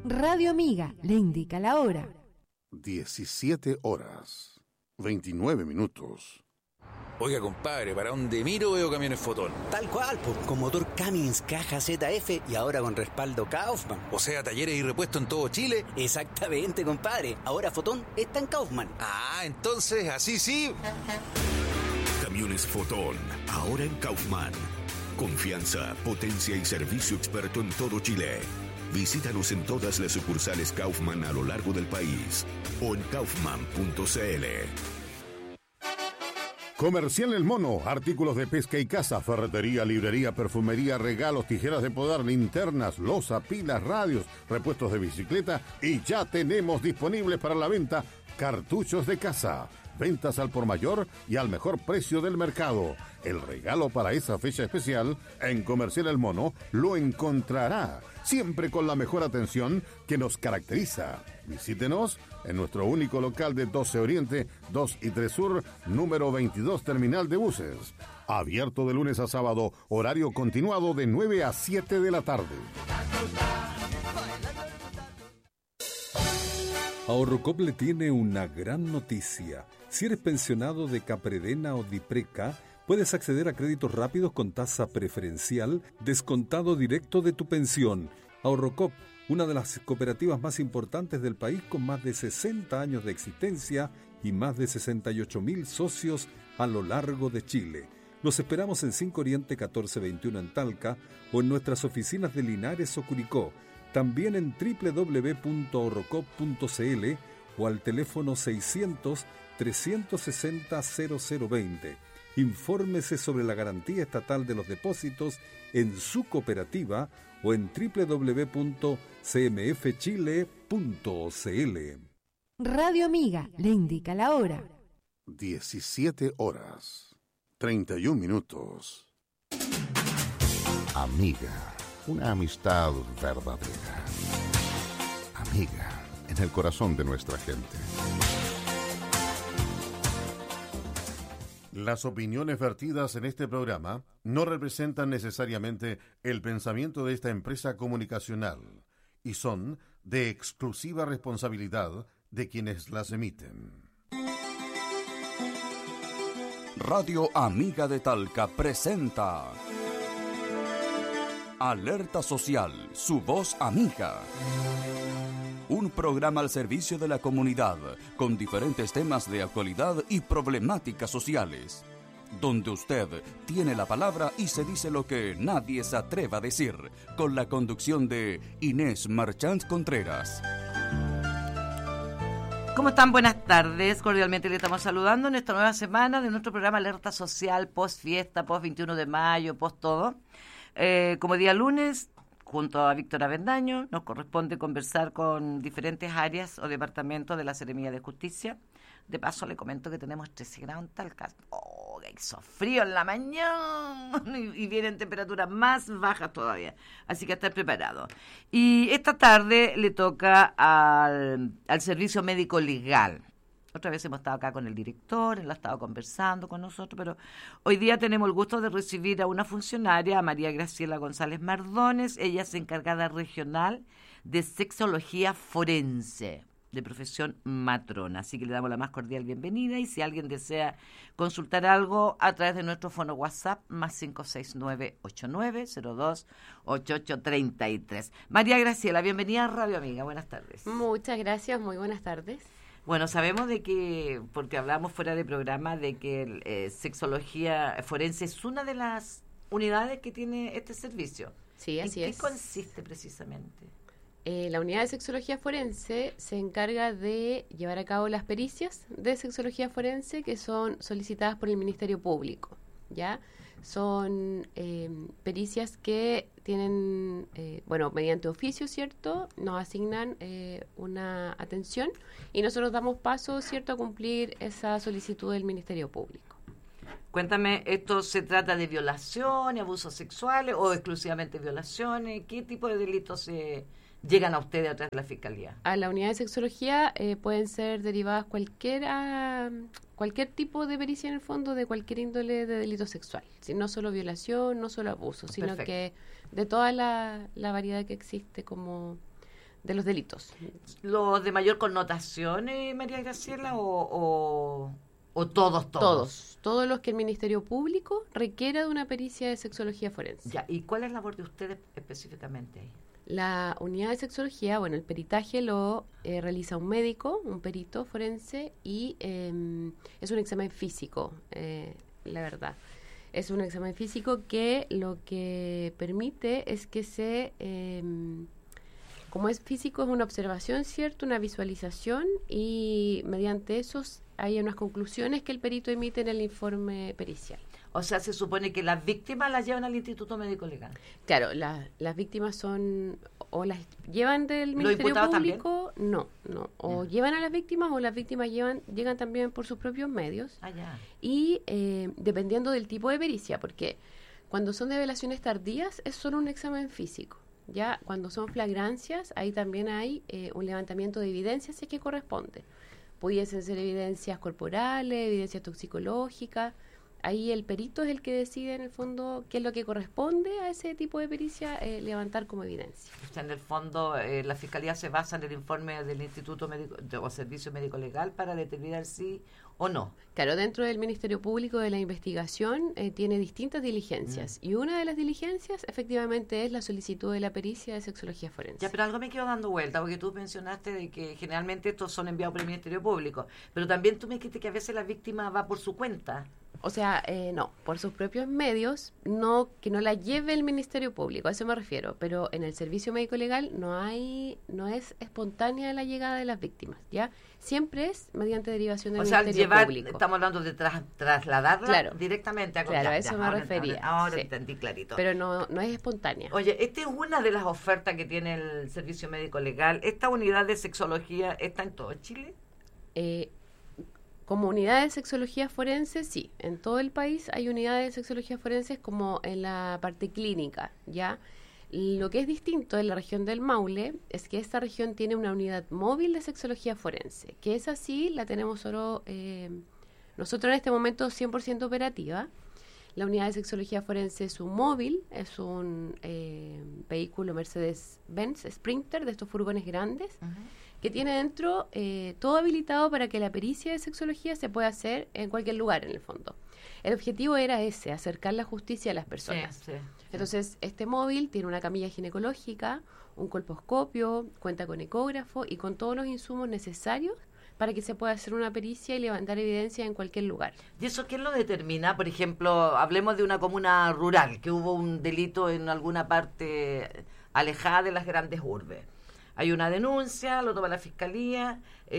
Radio Amiga le indica la hora. 17 horas, 29 minutos. Oiga, compadre, para donde miro veo camiones Fotón. Tal cual, pues, con motor Cummins, caja ZF y ahora con respaldo Kaufman. O sea, talleres y repuestos en todo Chile. Exactamente, compadre. Ahora Fotón está en Kaufman. Ah, entonces, así sí. Camiones Fotón, ahora en Kaufman. Confianza, potencia y servicio experto en todo Chile. Visítanos en todas las sucursales Kaufman a lo largo del país o en kaufman.cl. Comercial El Mono, artículos de pesca y caza, ferretería, librería, perfumería, regalos, tijeras de podar, linternas, loza, pilas, radios, repuestos de bicicleta y ya tenemos disponibles para la venta cartuchos de caza. Ventas al por mayor y al mejor precio del mercado. El regalo para esa fecha especial en Comercial El Mono lo encontrará, siempre con la mejor atención que nos caracteriza. Visítenos en nuestro único local de 12 Oriente, 2 y 3 Sur, número 22, terminal de buses. Abierto de lunes a sábado, horario continuado de 9 a 7 de la tarde. Ahorrocop le tiene una gran noticia. Si eres pensionado de Capredena o Dipreca, puedes acceder a créditos rápidos con tasa preferencial, descontado directo de tu pensión. Ahorrocop, una de las cooperativas más importantes del país con más de 60 años de existencia y más de 68.000 socios a lo largo de Chile. Los esperamos en 5 Oriente 1421 en Talca o en nuestras oficinas de Linares o Curicó. También en www.ahorrocop.cl o al teléfono 600-360-0020. Infórmese sobre la garantía estatal de los depósitos en su cooperativa o en www.cmfchile.cl. Radio Amiga le indica la hora. 17 horas, 31 minutos. Amiga, una amistad verdadera. Amiga, en el corazón de nuestra gente. Las opiniones vertidas en este programa no representan necesariamente el pensamiento de esta empresa comunicacional y son de exclusiva responsabilidad de quienes las emiten. Radio Amiga de Talca presenta Alerta Social, su voz amiga. Un programa al servicio de la comunidad, con diferentes temas de actualidad y problemáticas sociales, donde usted tiene la palabra y se dice lo que nadie se atreva a decir, con la conducción de Inés Marchant Contreras. ¿Cómo están? Buenas tardes. Cordialmente le estamos saludando en esta nueva semana de nuestro programa Alerta Social, post fiesta, post 21 de mayo, post todo. Como día lunes, junto a Víctor Avendaño, nos corresponde conversar con diferentes áreas o departamentos de la Seremía de Justicia. De paso, le comento que tenemos 13 grados en Talca. ¡Oh, que hizo frío en la mañana! Y vienen temperaturas más bajas todavía. Así que estar preparado. Y esta tarde le toca al Servicio Médico Legal. Otra vez hemos estado acá con el director, él ha estado conversando con nosotros, pero hoy día tenemos el gusto de recibir a una funcionaria, a María Graciela González Mardones. Ella es encargada regional de sexología forense, de profesión matrona. Así que le damos la más cordial bienvenida y si alguien desea consultar algo a través de nuestro fono WhatsApp, más 569-8902-8833. María Graciela, bienvenida a Radio Amiga. Buenas tardes. Muchas gracias, muy buenas tardes. Bueno, sabemos de que, porque hablamos fuera de programa, de que sexología forense es una de las unidades que tiene este servicio. Sí, así es. ¿En qué consiste precisamente? La unidad de sexología forense se encarga de llevar a cabo las pericias de sexología forense que son solicitadas por el Ministerio Público, ¿ya? Son pericias que tienen, mediante oficio, ¿cierto? Nos asignan una atención y nosotros damos paso, ¿cierto?, a cumplir esa solicitud del Ministerio Público. Cuéntame, ¿esto se trata de violaciones, abusos sexuales o exclusivamente violaciones? ¿Qué tipo de delitos llegan a ustedes a través de la Fiscalía? A la unidad de sexología pueden ser derivadas cualquier tipo de pericia en el fondo de cualquier índole de delito sexual. No solo violación, no solo abuso, sino Perfecto. Que de toda la variedad que existe como los delitos. ¿Los de mayor connotación, María Graciela, o todos? Todos los que el Ministerio Público requiera de una pericia de sexología forense. Ya, ¿y cuál es la labor de ustedes específicamente ahí? La unidad de sexología, bueno, el peritaje lo realiza un médico, un perito forense, y es un examen físico, la verdad. Es un examen físico que lo que permite es que como es físico, es una observación, ¿cierto? Una visualización, y mediante esos hay unas conclusiones que el perito emite en el informe pericial. O sea, se supone que las víctimas las llevan al Instituto Médico Legal. Claro, las víctimas son, o las llevan del Ministerio Público, ¿también? No. O llevan a las víctimas, o las víctimas llegan también por sus propios medios. Ya. Y dependiendo del tipo de pericia, porque cuando son develaciones tardías es solo un examen físico. Ya cuando son flagrancias, ahí también hay un levantamiento de evidencias si es que corresponde. Pudiesen ser evidencias corporales, evidencias toxicológicas. Ahí el perito es el que decide en el fondo qué es lo que corresponde a ese tipo de pericia levantar como evidencia. O sea, en el fondo la Fiscalía se basa en el informe del Instituto Médico o Servicio Médico Legal para determinar si o no. Claro, dentro del Ministerio Público de la Investigación tiene distintas diligencias y una de las diligencias efectivamente es la solicitud de la pericia de sexología forense. Ya, pero algo me quedo dando vuelta porque tú mencionaste de que generalmente estos son enviados por el Ministerio Público, pero también tú me dijiste que a veces la víctima va por su cuenta. O sea, no, por sus propios medios, que no la lleve el Ministerio Público, a eso me refiero, pero en el servicio médico legal no es espontánea la llegada de las víctimas, ¿ya? Siempre es mediante derivación del Ministerio Público. Estamos hablando de trasladarla directamente a Claro, a eso me refería. Ahora entendí clarito. Pero no es espontánea. Oye, esta es una de las ofertas que tiene el servicio médico legal. ¿Esta unidad de sexología está en todo Chile? Como unidad de sexología forense, sí. En todo el país hay unidades de sexología forense como en la parte clínica, ¿ya? Lo que es distinto en la región del Maule es que esta región tiene una unidad móvil de sexología forense, que es así, la tenemos solo nosotros en este momento 100% operativa. La unidad de sexología forense es un móvil, es un vehículo Mercedes-Benz Sprinter de estos furgones grandes, que tiene dentro todo habilitado para que la pericia de sexología se pueda hacer en cualquier lugar, en el fondo. El objetivo era ese, acercar la justicia a las personas. Sí. Entonces, este móvil tiene una camilla ginecológica, un colposcopio, cuenta con ecógrafo y con todos los insumos necesarios para que se pueda hacer una pericia y levantar evidencia en cualquier lugar. ¿Y eso quién lo determina? Por ejemplo, hablemos de una comuna rural, que hubo un delito en alguna parte alejada de las grandes urbes. Hay una denuncia, lo toma la Fiscalía,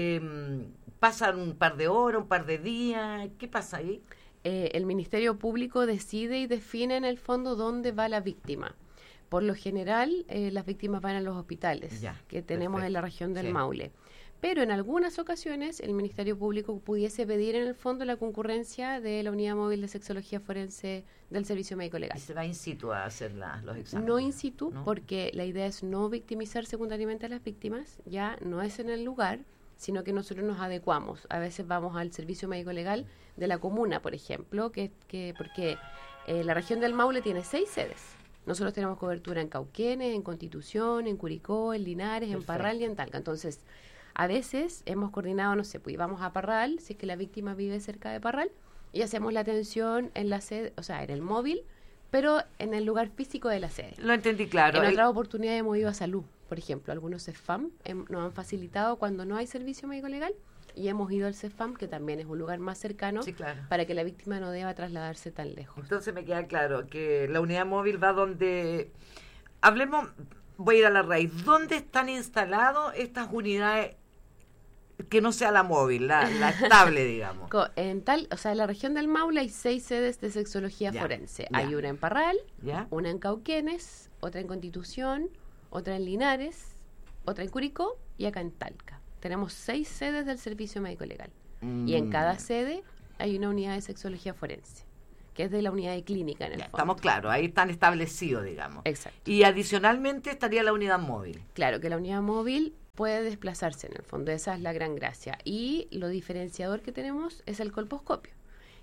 pasan un par de horas, un par de días, ¿qué pasa ahí? El Ministerio Público decide y define en el fondo dónde va la víctima. Por lo general, las víctimas van a los hospitales que tenemos en la región del Maule. Pero en algunas ocasiones el Ministerio Público pudiese pedir en el fondo la concurrencia de la Unidad Móvil de Sexología Forense del Servicio Médico Legal. ¿Y se va in situ a hacer los exámenes? No in situ, ¿no? Porque la idea es no victimizar secundariamente a las víctimas, ya no es en el lugar, sino que nosotros nos adecuamos. A veces vamos al Servicio Médico Legal de la comuna, por ejemplo, porque la región del Maule tiene 6 sedes. Nosotros tenemos cobertura en Cauquenes, en Constitución, en Curicó, en Linares, en Parral y en Talca. Entonces, a veces hemos coordinado, no sé, pues vamos a Parral, si es que la víctima vive cerca de Parral, y hacemos la atención en la sede, o sea, en el móvil, pero en el lugar físico de la sede. Lo entendí claro. En otras oportunidades hemos ido a salud, por ejemplo, algunos CEFAM nos han facilitado cuando no hay servicio médico legal, y hemos ido al CEFAM, que también es un lugar más cercano, para que la víctima no deba trasladarse tan lejos. Entonces me queda claro que la unidad móvil va donde... Hablemos, voy a ir a la raíz. ¿Dónde están instaladas estas unidades que no sea la móvil, la estable, digamos? En la región del Maule hay 6 sedes de sexología forense. Hay una en Parral, una en Cauquenes, otra en Constitución, otra en Linares, otra en Curicó y acá en Talca. Tenemos 6 sedes del Servicio Médico Legal. Y en cada sede hay una unidad de sexología forense, que es de la unidad de clínica en el fondo. Estamos claros, ahí están establecidos, digamos. Exacto. Y adicionalmente estaría la unidad móvil. Claro, que la unidad móvil puede desplazarse en el fondo, esa es la gran gracia. Y lo diferenciador que tenemos es el colposcopio,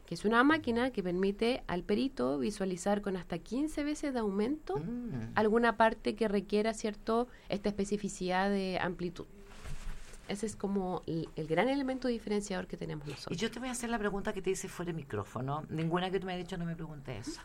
que es una máquina que permite al perito visualizar con hasta 15 veces de aumento alguna parte que requiera esta especificidad de amplitud. Ese es como el gran elemento diferenciador que tenemos nosotros. Y yo te voy a hacer la pregunta que te hice fuera de micrófono. Ninguna que tú me has dicho no me pregunté eso.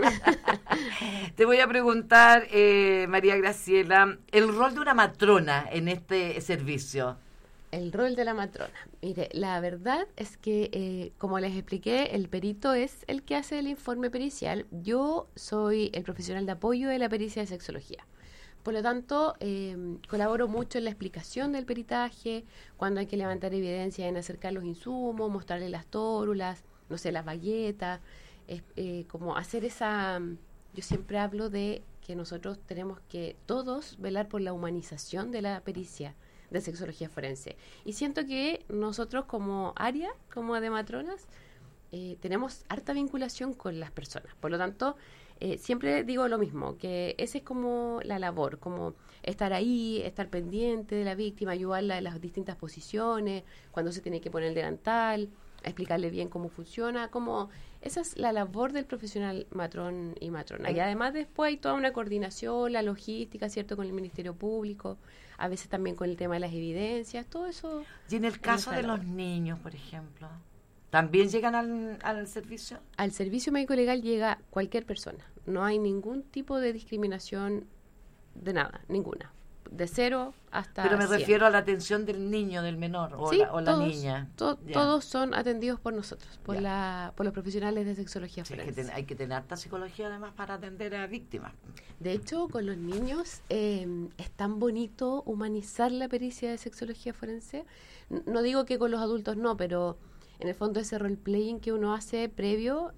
Te voy a preguntar, María Graciela, el rol de una matrona en este servicio. El rol de la matrona. Mire, la verdad es que, como les expliqué, el perito es el que hace el informe pericial. Yo soy el profesional de apoyo de la pericia de sexología. Por lo tanto, colaboro mucho en la explicación del peritaje, cuando hay que levantar evidencia en acercar los insumos, mostrarle las tórulas, no sé, las baguetas, como hacer esa... Yo siempre hablo de que nosotros tenemos que todos velar por la humanización de la pericia de sexología forense. Y siento que nosotros como área, como de matronas, tenemos harta vinculación con las personas. Por lo tanto, siempre digo lo mismo, que esa es como la labor, como estar ahí, estar pendiente de la víctima, ayudarla en las distintas posiciones, cuando se tiene que poner el delantal, explicarle bien cómo funciona, esa es la labor del profesional matrón y matrona. Y además después hay toda una coordinación, la logística, ¿cierto?, con el Ministerio Público, a veces también con el tema de las evidencias, todo eso. Y en el caso de los niños, por ejemplo, ¿también llegan al servicio? Al servicio médico legal llega cualquier persona. No hay ningún tipo de discriminación de nada, ninguna. De 0 hasta Pero me 100. refiero a la atención del niño, del menor o, sí, la niña. Todos son atendidos por nosotros, por los profesionales de sexología forense. Hay que tener harta psicología además para atender a víctimas. De hecho, con los niños es tan bonito humanizar la pericia de sexología forense. No digo que con los adultos no, pero en el fondo ese role-playing que uno hace previo,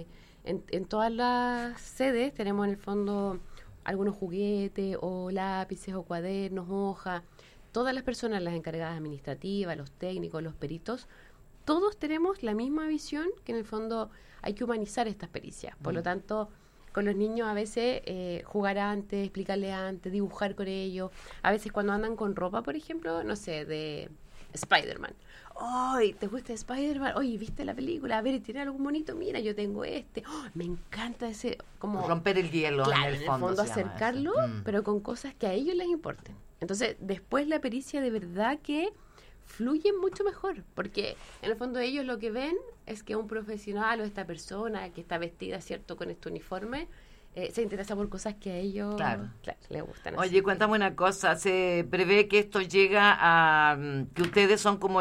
en todas las sedes tenemos en el fondo algunos juguetes o lápices o cuadernos, hojas. Todas las personas, las encargadas administrativas, los técnicos, los peritos, todos tenemos la misma visión, que en el fondo hay que humanizar estas pericias. Por lo tanto, con los niños a veces jugar antes, explicarle antes, dibujar con ellos. A veces cuando andan con ropa, por ejemplo, no sé, de Spider-Man. ¡Ay, te gusta Spider-Man! Oye, ¿viste la película? A ver, ¿tiene algún bonito? Mira, yo tengo este. ¡Oh, me encanta ese! Como romper el hielo, claro, en el fondo acercarlo, pero con cosas que a ellos les importen. Entonces, después la pericia de verdad que fluye mucho mejor, porque en el fondo ellos lo que ven es que un profesional o esta persona que está vestida, ¿cierto?, con este uniforme, se interesa por cosas que a ellos les gustan. Oye, cuéntame una cosa, ¿se prevé que esto llega a... que ustedes son como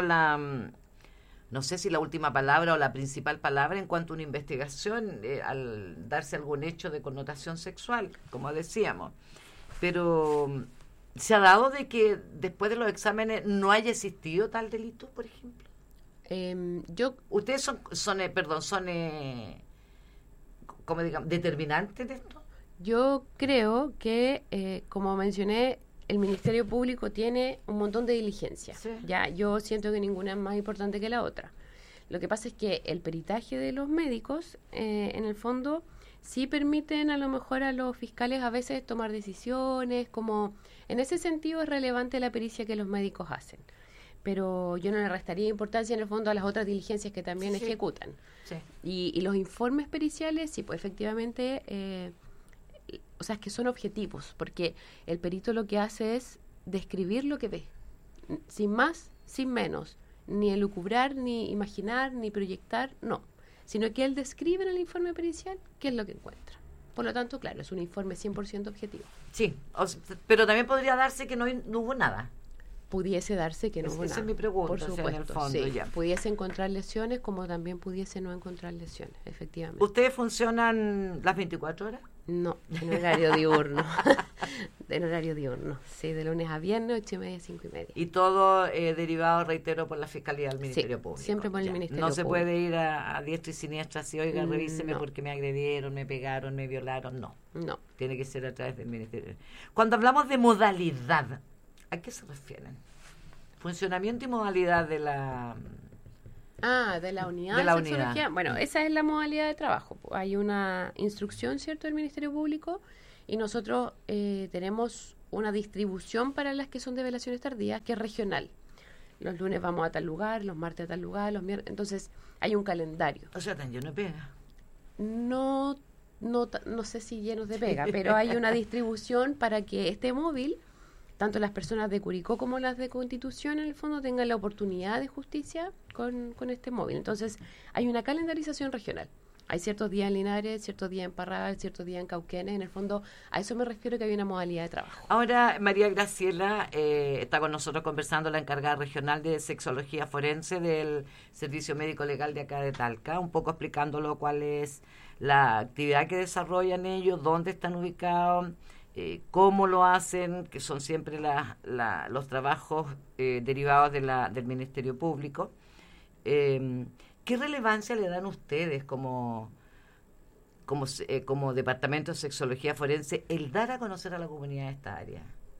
no sé si la última palabra o la principal palabra en cuanto a una investigación, al darse algún hecho de connotación sexual, como decíamos? Pero ¿se ha dado de que después de los exámenes no haya existido tal delito, por ejemplo? Ustedes son como digamos, determinantes de esto. Yo creo que, como mencioné, el Ministerio Público tiene un montón de diligencias. Sí. Ya, yo siento que ninguna es más importante que la otra. Lo que pasa es que el peritaje de los médicos, en el fondo, sí permiten a lo mejor a los fiscales a veces tomar decisiones, como en ese sentido es relevante la pericia que los médicos hacen. Pero yo no le restaría importancia en el fondo a las otras diligencias que también ejecutan. Sí. Y los informes periciales, sí, pues efectivamente, o sea, es que son objetivos, porque el perito lo que hace es describir lo que ve, sin más, sin menos, ni elucubrar, ni imaginar, ni proyectar, no, sino que él describe en el informe pericial qué es lo que encuentra. Por lo tanto, claro, es un informe 100% objetivo. Sí, pero también podría darse que no hubo nada. Pudiese darse que no hubo nada. Esa es mi pregunta, por supuesto, en el fondo, sí. ya. Pudiese encontrar lesiones como también pudiese no encontrar lesiones, efectivamente. ¿Ustedes funcionan las 24 horas? No, en horario diurno. En horario diurno, sí, de lunes a viernes, 8:30, 5:30. Y todo derivado, reitero, por la Fiscalía del Ministerio Público. Siempre por el Ministerio Público. No se puede ir a diestra y siniestra así, oiga, revíseme porque me agredieron, me pegaron, me violaron, no. No. Tiene que ser a través del Ministerio. Cuando hablamos de modalidad, ¿a qué se refieren? Funcionamiento y modalidad de la... de la unidad de sexología. Bueno, esa es la modalidad de trabajo. Hay una instrucción, ¿cierto?, del Ministerio Público y nosotros tenemos una distribución para las que son de violaciones tardías que es regional. los lunes vamos a tal lugar, los martes a tal lugar, los miércoles. Entonces, hay un calendario. O sea, tan lleno de pega. No sé si llenos de pega, pero hay una distribución para que este móvil, tanto las personas de Curicó como las de Constitución, en el fondo, tengan la oportunidad de justicia con este móvil. Entonces, hay una calendarización regional. Hay ciertos días en Linares, ciertos días en Parral, ciertos días en Cauquenes. En el fondo, a eso me refiero, que hay una modalidad de trabajo. Ahora, María Graciela está con nosotros conversando, la encargada regional de sexología forense del Servicio Médico Legal de acá de Talca, un poco explicándolo cuál es la actividad que desarrollan ellos, dónde están ubicados, cómo lo hacen, que son siempre los trabajos derivados del Ministerio Público. ¿Qué relevancia le dan ustedes como Departamento de Sexología Forense el dar a conocer a la comunidad esta área?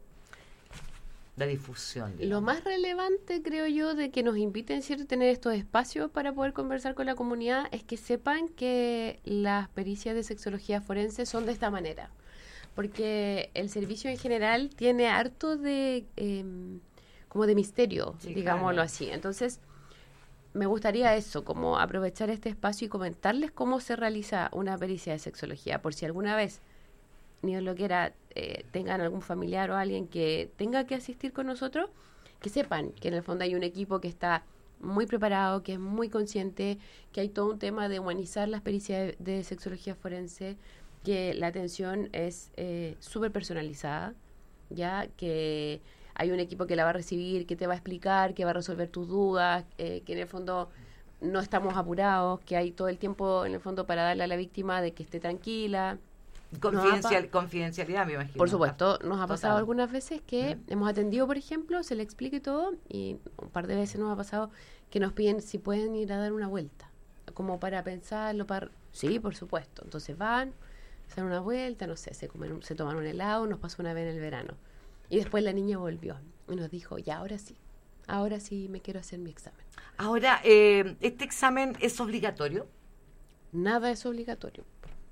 La difusión. Digamos. Lo más relevante, creo yo, de que nos inviten, ¿cierto?, a tener estos espacios para poder conversar con la comunidad, es que sepan que las pericias de sexología forense son de esta manera. Porque el servicio en general tiene harto de como de misterio, sí, digámoslo claro. así. Entonces, me gustaría eso, como aprovechar este espacio y comentarles cómo se realiza una pericia de sexología, por si alguna vez, ni Dios lo quiera, tengan algún familiar o alguien que tenga que asistir con nosotros, que sepan que en el fondo hay un equipo que está muy preparado, que es muy consciente, que hay todo un tema de humanizar las pericias de sexología forense, que la atención es súper personalizada, ya que hay un equipo que la va a recibir, que te va a explicar, que va a resolver tus dudas, que en el fondo no estamos apurados, que hay todo el tiempo en el fondo para darle a la víctima de que esté tranquila. Confidencialidad, me imagino. Por supuesto, nos ha pasado Total. algunas veces que hemos atendido, por ejemplo, se le explique todo, y un par de veces nos ha pasado que nos piden si pueden ir a dar una vuelta, como para pensarlo, sí, por supuesto. Entonces van, se dan una vuelta, no sé, se toman un helado, nos pasó una vez en el verano. Y después la niña volvió y nos dijo, ya, ahora sí me quiero hacer mi examen. Ahora, ¿este examen es obligatorio? Nada es obligatorio.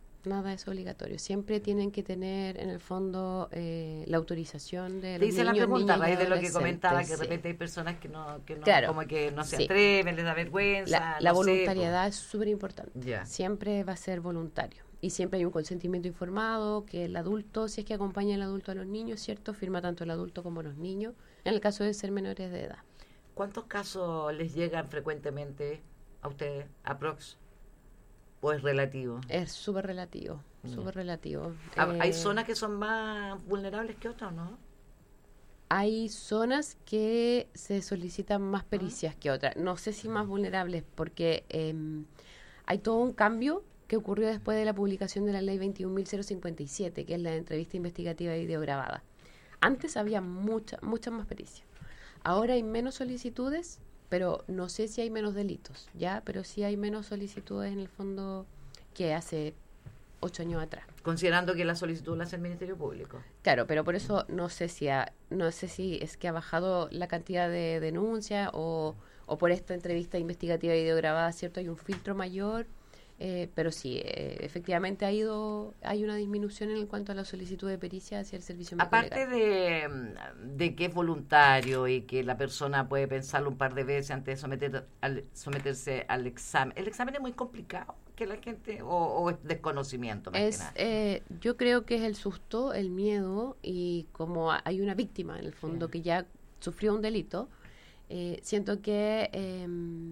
Siempre tienen que tener, en el fondo, la autorización de los Te hice la niños, pregunta a niñas y raíz de lo que comentaba, que de adolescentes, repente hay personas que no Claro, como que no se sí. atreven, les da vergüenza. La no sé, voluntariedad es súper importante. Ya. Siempre va a ser voluntario. Y siempre hay un consentimiento informado, que el adulto, si es que acompaña al adulto a los niños, ¿cierto? Firma tanto el adulto como los niños, en el caso de ser menores de edad. ¿Cuántos casos les llegan frecuentemente a ustedes, aprox? ¿O es relativo? Es súper relativo, súper relativo. ¿Hay zonas que son más vulnerables que otras, no? Hay zonas que se solicitan más pericias que otras. No sé si más vulnerables, porque hay todo un cambio que ocurrió después de la publicación de la ley 21.057, que es la entrevista investigativa y videograbada. Antes había muchas más pericias. Ahora hay menos solicitudes, pero no sé si hay menos delitos, ¿ya? Pero sí hay menos solicitudes en el fondo que hace 8 años atrás. Considerando que la solicitud la hace el Ministerio Público. Claro, pero por eso no sé si es que ha bajado la cantidad de denuncias o por esta entrevista investigativa y videograbada, ¿cierto? Hay un filtro mayor. Pero sí, efectivamente hay una disminución en cuanto a la solicitud de pericia hacia el servicio médico Aparte legal. de que es voluntario y que la persona puede pensarlo un par de veces antes de someterse al examen, ¿el examen es muy complicado que la gente o es desconocimiento más que nada? Yo creo que es el susto, el miedo, y como hay una víctima en el fondo que ya sufrió un delito, siento que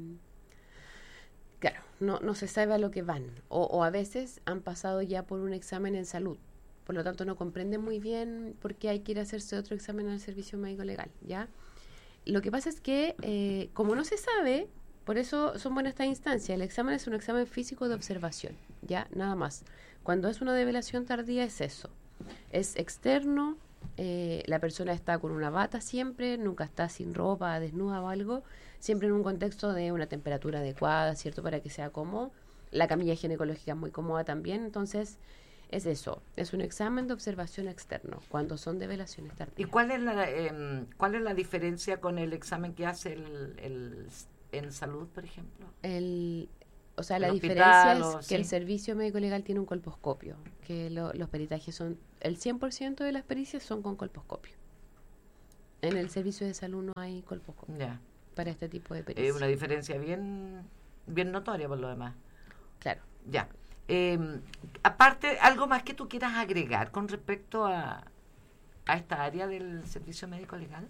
claro, no se sabe a lo que van, o a veces han pasado ya por un examen en salud, por lo tanto no comprenden muy bien por qué hay que ir a hacerse otro examen al servicio médico legal, ¿ya? Lo que pasa es que, como no se sabe, por eso son buenas estas instancias. El examen es un examen físico de observación, ¿ya? Nada más. Cuando es una develación tardía es eso, es externo. La persona está con una bata siempre, nunca está sin ropa, desnuda o algo, siempre en un contexto de una temperatura adecuada, ¿cierto? Para que sea cómodo. La camilla ginecológica es muy cómoda también, entonces es eso, es un examen de observación externo cuando son develaciones tardías. ¿Y cuál es la diferencia con el examen que hace en salud, por ejemplo? La diferencia es que el servicio médico legal tiene un colposcopio, que los peritajes son, el 100% de las pericias son con colposcopio. En el servicio de salud no hay colposcopio. Ya. para este tipo de pericias. Una diferencia bien notoria por lo demás. Claro. Ya. Aparte, ¿algo más que tú quieras agregar con respecto a esta área del servicio médico legal?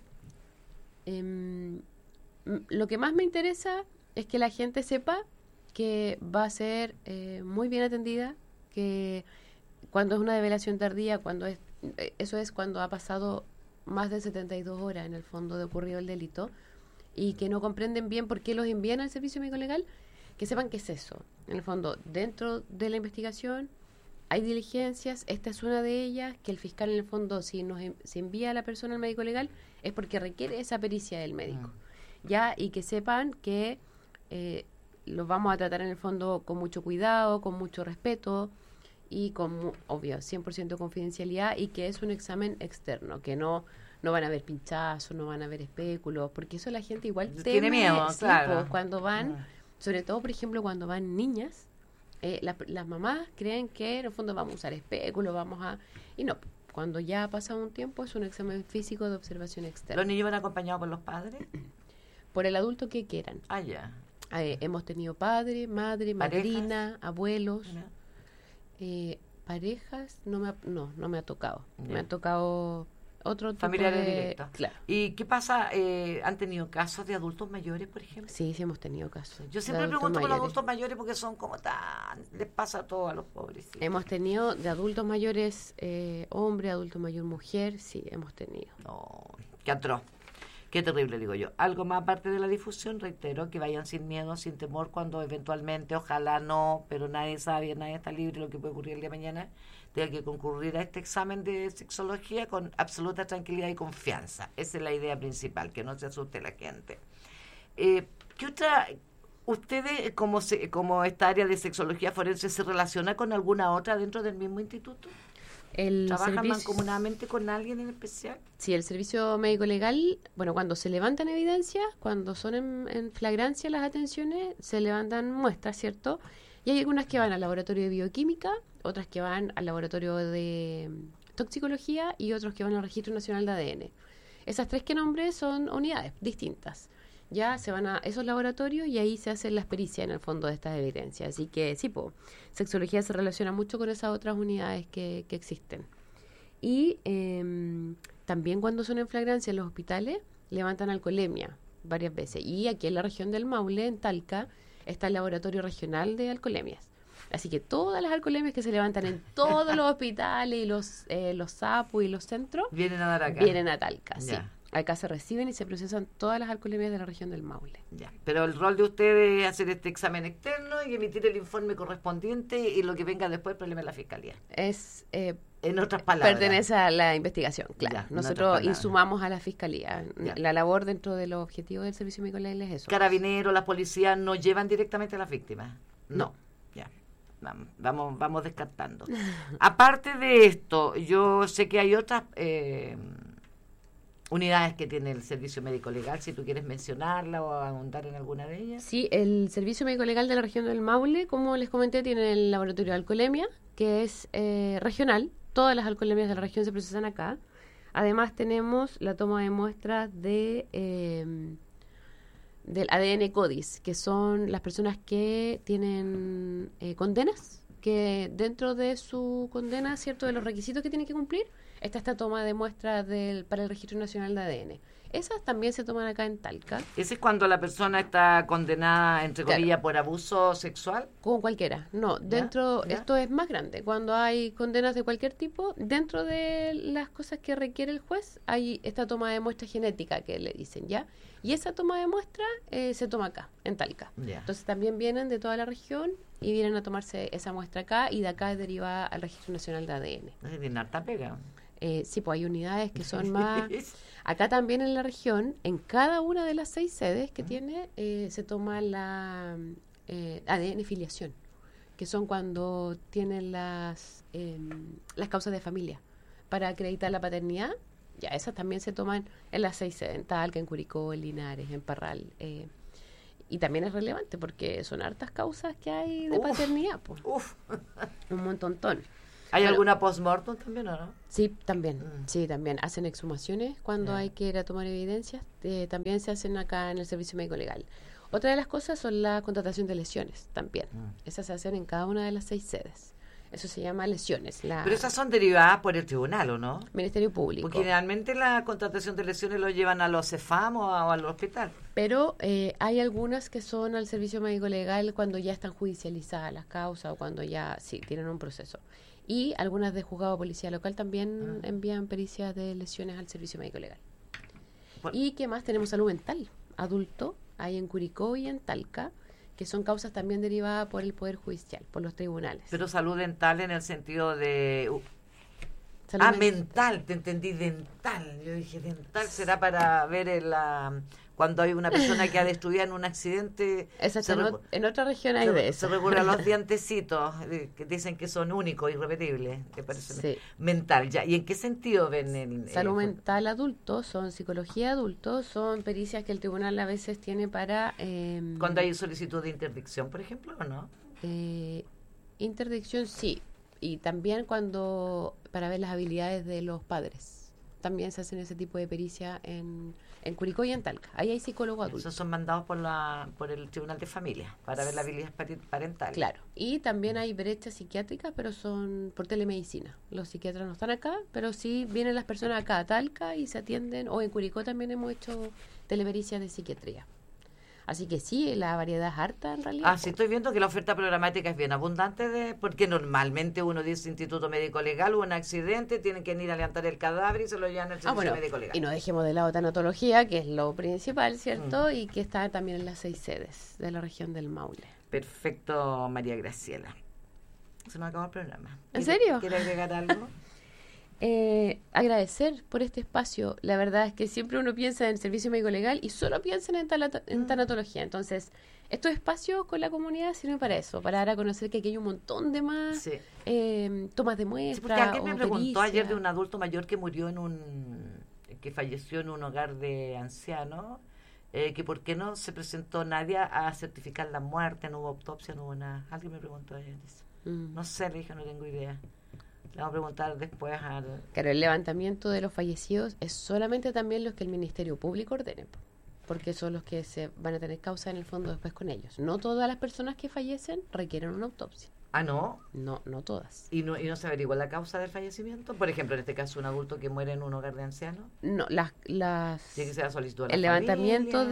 Lo que más me interesa es que la gente sepa que va a ser muy bien atendida, que cuando es una develación tardía, eso es cuando ha pasado más de 72 horas en el fondo de ocurrido el delito, y que no comprenden bien por qué los envían al servicio médico legal, que sepan qué es eso. En el fondo, dentro de la investigación hay diligencias, esta es una de ellas, que el fiscal en el fondo, si envía a la persona al médico legal, es porque requiere esa pericia del médico. Ya, y que sepan que los vamos a tratar en el fondo con mucho cuidado, con mucho respeto y con, obvio, 100% confidencialidad, y que es un examen externo, que no van a haber pinchazos, no van a haber espéculos, porque eso la gente igual tiene miedo, sí, claro. Pues, cuando van, sobre todo, por ejemplo, cuando van niñas, las mamás creen que en el fondo vamos a usar espéculos, y no, cuando ya ha pasado un tiempo es un examen físico de observación externa. ¿Los niños van acompañados por los padres? Por el adulto que quieran. Ah, ya. Hemos tenido padre, madre, madrina, abuelos, parejas, no me ha tocado. Ya. Me han tocado otro tipo familiares de... directos. Claro. ¿Y qué pasa? ¿Han tenido casos de adultos mayores, por ejemplo? Sí, hemos tenido casos. Yo siempre pregunto por los adultos mayores porque son como les pasa todo a los pobres. Hemos tenido de adultos mayores hombre, adulto mayor mujer, sí, hemos tenido. No, qué atroz. Qué terrible, digo yo. Algo más aparte de la difusión, reitero, que vayan sin miedo, sin temor, cuando eventualmente, ojalá no, pero nadie sabe, nadie está libre de lo que puede ocurrir el día de mañana, tenga que concurrir a este examen de sexología con absoluta tranquilidad y confianza. Esa es la idea principal, que no se asuste la gente. ¿Qué otra... ¿Ustedes, como esta área de sexología forense, se relaciona con alguna otra dentro del mismo instituto? ¿Trabajan mancomunadamente con alguien en especial? Sí, el servicio médico legal, bueno, cuando se levantan evidencias, cuando son en flagrancia las atenciones, se levantan muestras, ¿cierto? Y hay algunas que van al laboratorio de bioquímica, otras que van al laboratorio de toxicología y otros que van al Registro Nacional de ADN. Esas tres que nombré son unidades distintas. Ya se van a esos laboratorios y ahí se hacen las pericias en el fondo de estas evidencias. Así que sí, sexología se relaciona mucho con esas otras unidades que existen. Y también cuando son en flagrancia en los hospitales, levantan alcoholemia varias veces. Y aquí en la región del Maule, en Talca, está el laboratorio regional de alcoholemias. Así que todas las alcoholemias que se levantan en todos los hospitales y los SAPU y los centros, vienen a dar acá. Vienen a Talca, ya. Sí. Acá se reciben y se procesan todas las alcoholemias de la región del Maule. Ya. Pero el rol de ustedes es hacer este examen externo y emitir el informe correspondiente, y lo que venga después, el problema de la fiscalía. Es, en otras palabras, pertenece a la investigación, claro. Ya, nosotros insumamos a la fiscalía. Ya. La labor dentro de los objetivos del servicio médico legal es eso. Carabineros, las policías no llevan directamente a las víctimas. No. Ya. Vamos descartando. Aparte de esto, yo sé que hay otras unidades que tiene el servicio médico legal, si tú quieres mencionarla o ahondar en alguna de ellas. Sí, el servicio médico legal de la región del Maule, como les comenté, tiene el laboratorio de alcoholemia, que es regional. Todas las alcoholemias de la región se procesan acá. Además tenemos la toma de muestras del ADN CODIS, que son las personas que tienen condenas, que dentro de su condena, cierto, de los requisitos que tienen que cumplir, está esta toma de muestras para el Registro Nacional de ADN. Esas también se toman acá en Talca. ¿Ese es cuando la persona está condenada, entre comillas, por abuso sexual? Como cualquiera. No, dentro, esto es más grande. Cuando hay condenas de cualquier tipo, dentro de las cosas que requiere el juez, hay esta toma de muestra genética que le dicen, ¿ya? Y esa toma de muestra se toma acá, en Talca. Entonces también vienen de toda la región y vienen a tomarse esa muestra acá, y de acá deriva al Registro Nacional de ADN. ¿Tiene harta pega? Sí, pues hay unidades que son más... Acá también en la región, en cada una de las 6 sedes que tiene, se toma la ADN filiación, que son cuando tienen las causas de familia para acreditar la paternidad. Ya, esas también se toman en las 6 sedes, en Talca, en Curicó, en Linares, en Parral. Y también es relevante porque son hartas causas que hay de paternidad, pues. Un montontón. ¿Hay alguna post-mortem también o no? Sí, también. Sí, también. Hacen exhumaciones cuando hay que ir a tomar evidencias. También se hacen acá en el Servicio Médico Legal. Otra de las cosas son la contratación de lesiones también. Esas se hacen en cada una de las 6 sedes. Eso se llama lesiones. Pero esas son derivadas por el tribunal, ¿o no? Ministerio Público. Porque generalmente la contratación de lesiones lo llevan a los CEFAM o al hospital. Pero hay algunas que son al Servicio Médico Legal cuando ya están judicializadas las causas o cuando ya tienen un proceso. Y algunas de juzgado de policía local también envían pericias de lesiones al Servicio Médico Legal. ¿Y qué más? Tenemos salud mental adulto, hay en Curicó y en Talca, que son causas también derivadas por el Poder Judicial, por los tribunales. Pero salud dental en el sentido de... mental, te entendí, dental. Yo dije, dental será para ver cuando hay una persona que ha de estudiar en un accidente. Exacto, en otra región hay de eso. Se recurre a los dientecitos, que dicen que son únicos, irrepetibles. ¿Te parece? Mental, ya. ¿Y en qué sentido ven salud mental adulto, son psicología adulto, son pericias que el tribunal a veces tiene para... ¿Cuando hay solicitud de interdicción, por ejemplo, o no? Interdicción, sí. Y también para ver las habilidades de los padres. También se hacen ese tipo de pericia en Curicó y en Talca. Ahí hay psicólogos adultos. Esos son mandados por el Tribunal de Familia para ver la habilidad parental. Claro. Y también hay brechas psiquiátricas, pero son por telemedicina. Los psiquiatras no están acá, pero sí vienen las personas acá a Talca y se atienden. O en Curicó también hemos hecho telepericias de psiquiatría. Así que sí, la variedad es harta en realidad. Sí, estoy viendo que la oferta programática es bien abundante, porque normalmente uno dice Instituto Médico Legal, hubo un accidente, tienen que ir a levantar el cadáver y se lo llevan al Servicio Médico Legal. Y no dejemos de lado tanatología, que es lo principal, ¿cierto? Y que está también en las 6 sedes de la región del Maule. Perfecto, María Graciela. Se nos acabó el programa. ¿En serio? ¿Quiere agregar algo? Agradecer por este espacio. La verdad es que siempre uno piensa en el Servicio Médico Legal y solo piensan en tanatología. Entonces, estos espacios con la comunidad sirven para eso, para dar a conocer que aquí hay un montón de más tomas de muestras. Porque alguien me preguntó ayer de un adulto mayor que murió que falleció en un hogar de ancianos, que por qué no se presentó nadie a certificar la muerte, no hubo autopsia, no hubo nada. Alguien me preguntó ayer eso. No sé, le dije, no tengo idea. Le vamos a preguntar después Claro, el levantamiento de los fallecidos es solamente también los que el Ministerio Público ordene, porque son los que se van a tener causa en el fondo después con ellos. No todas las personas que fallecen requieren una autopsia. ¿Ah, no? No todas. ¿Y no se averigua la causa del fallecimiento? Por ejemplo, en este caso, un adulto que muere en un hogar de ancianos. No, ¿Tiene que ser solicitud el levantamiento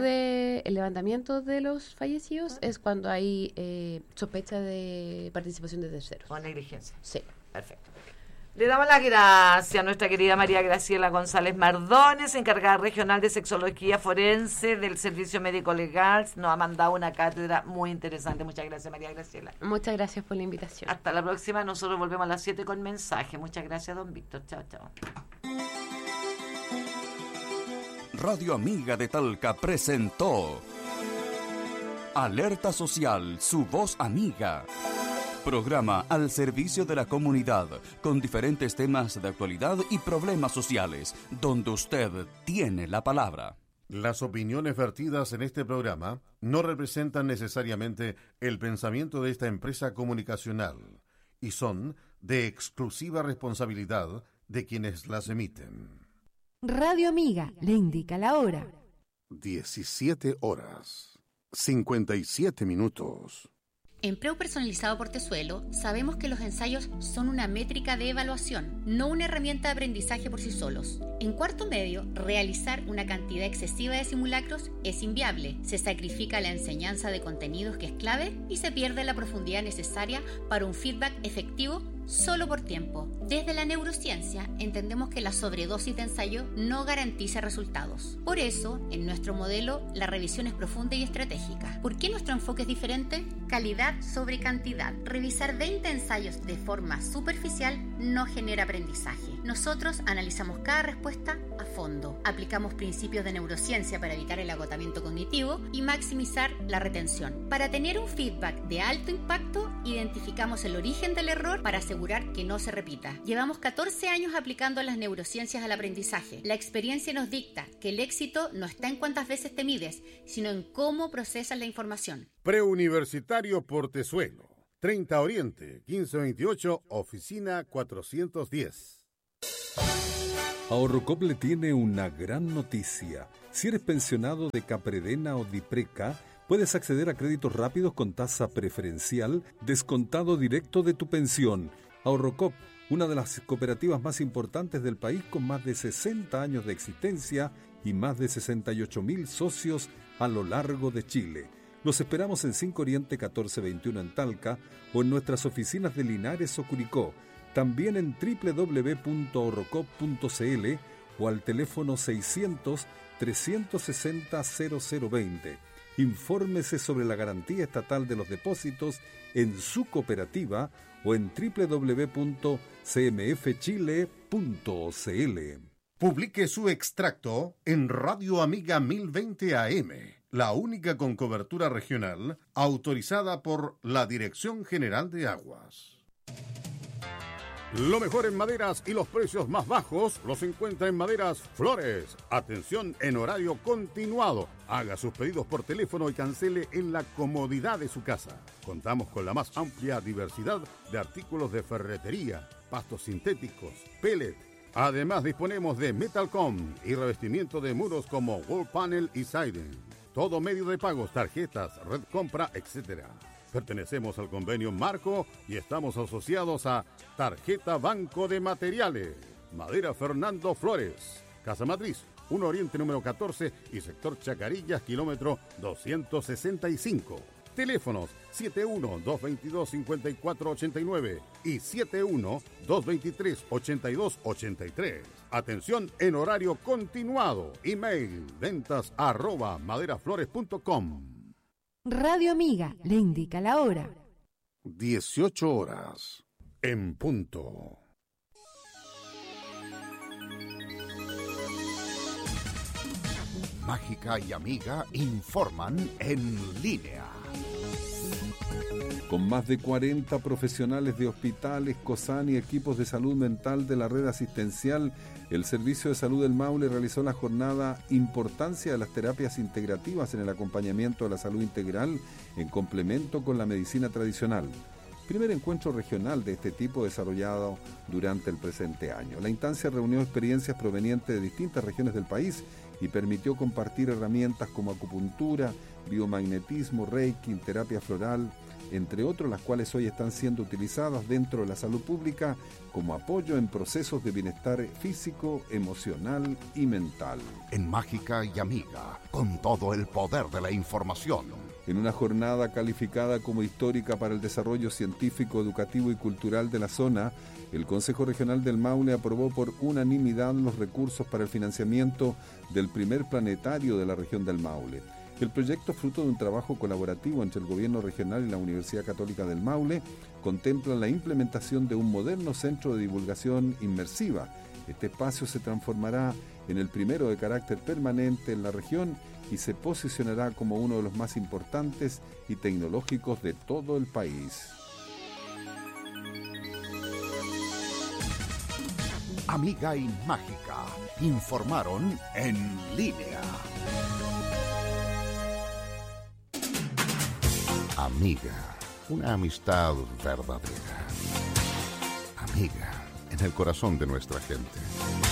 de los fallecidos es cuando hay sospecha de participación de terceros. O negligencia. Sí. Perfecto. Le damos las gracias a nuestra querida María Graciela González Mardones, encargada regional de sexología forense del Servicio Médico Legal. Nos ha mandado una cátedra muy interesante. Muchas gracias, María Graciela. Muchas gracias por la invitación. Hasta la próxima. Nosotros volvemos a las 7 con mensaje. Muchas gracias, don Víctor. Chao, chao. Radio Amiga de Talca presentó Alerta Social, su voz amiga. Programa al servicio de la comunidad, con diferentes temas de actualidad y problemas sociales, donde usted tiene la palabra. Las opiniones vertidas en este programa no representan necesariamente el pensamiento de esta empresa comunicacional y son de exclusiva responsabilidad de quienes las emiten. Radio Amiga le indica la hora. 17 horas, 57 minutos. En Preu Personalizado Portezuelo sabemos que los ensayos son una métrica de evaluación, no una herramienta de aprendizaje por sí solos. En cuarto medio, realizar una cantidad excesiva de simulacros es inviable. Se sacrifica la enseñanza de contenidos que es clave y se pierde la profundidad necesaria para un feedback efectivo solo por tiempo. Desde la neurociencia entendemos que la sobredosis de ensayo no garantiza resultados. Por eso, en nuestro modelo, la revisión es profunda y estratégica. ¿Por qué nuestro enfoque es diferente? Calidad sobre cantidad. Revisar 20 ensayos de forma superficial no genera aprendizaje. Nosotros analizamos cada respuesta a fondo. Aplicamos principios de neurociencia para evitar el agotamiento cognitivo y maximizar la retención. Para tener un feedback de alto impacto, identificamos el origen del error para asegurar que no se repita. Llevamos 14 años aplicando las neurociencias al aprendizaje. La experiencia nos dicta que el éxito no está en cuántas veces te mides, sino en cómo procesas la información. Preuniversitario Portezuelo. 30 Oriente, 1528, oficina 410. Ahorrocop le tiene una gran noticia. Si eres pensionado de Capredena o Dipreca, puedes acceder a créditos rápidos con tasa preferencial, descontado directo de tu pensión. Ahorrocop, una de las cooperativas más importantes del país con más de 60 años de existencia y más de 68.000 socios a lo largo de Chile. Los esperamos en 5 Oriente 1421 en Talca o en nuestras oficinas de Linares o Curicó. También en www.ahorrocop.cl o al teléfono 600-360-0020. Infórmese sobre la garantía estatal de los depósitos en su cooperativa o en www.cmfchile.cl. Publique su extracto en Radio Amiga 1020 AM, la única con cobertura regional autorizada por la Dirección General de Aguas. Lo mejor en maderas y los precios más bajos los encuentra en Maderas Flores. Atención en horario continuado. Haga sus pedidos por teléfono y cancele en la comodidad de su casa. Contamos con la más amplia diversidad de artículos de ferretería, pastos sintéticos, pellet. Además disponemos de Metalcom y revestimiento de muros como wall panel y siding. Todo medio de pagos, tarjetas, red compra, etc. Pertenecemos al convenio Marco y estamos asociados a Tarjeta Banco de Materiales. Madera Fernando Flores. Casa Matriz, 1 Oriente número 14 y sector Chacarillas, kilómetro 265. Teléfonos 71-222-5489 y 71-223-8283. Atención en horario continuado. Email ventas@maderaflores.com. Radio Amiga le indica la hora. 18 horas en punto. Mágica y Amiga informan en línea. Con más de 40 profesionales de hospitales, COSAN y equipos de salud mental de la red asistencial, el Servicio de Salud del Maule realizó la jornada Importancia de las terapias integrativas en el acompañamiento de la salud integral en complemento con la medicina tradicional. Primer encuentro regional de este tipo desarrollado durante el presente año. La instancia reunió experiencias provenientes de distintas regiones del país y permitió compartir herramientas como acupuntura, biomagnetismo, reiki, terapia floral, entre otros, las cuales hoy están siendo utilizadas dentro de la salud pública como apoyo en procesos de bienestar físico, emocional y mental. En Mágica y Amiga, con todo el poder de la información. En una jornada calificada como histórica para el desarrollo científico, educativo y cultural de la zona, el Consejo Regional del Maule aprobó por unanimidad los recursos para el financiamiento del primer planetario de la región del Maule. El proyecto, fruto de un trabajo colaborativo entre el Gobierno Regional y la Universidad Católica del Maule, contempla la implementación de un moderno centro de divulgación inmersiva. Este espacio se transformará en el primero de carácter permanente en la región y se posicionará como uno de los más importantes y tecnológicos de todo el país. Amiga y Mágica informaron en línea. Amiga, una amistad verdadera. Amiga, en el corazón de nuestra gente.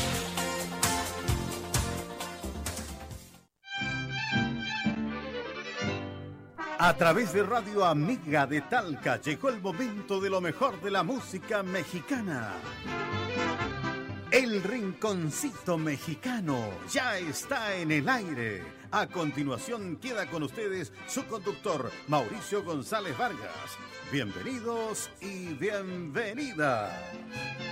A través de Radio Amiga de Talca llegó el momento de lo mejor de la música mexicana. El Rinconcito Mexicano ya está en el aire. A continuación queda con ustedes su conductor, Mauricio González Vargas. Bienvenidos y bienvenidas.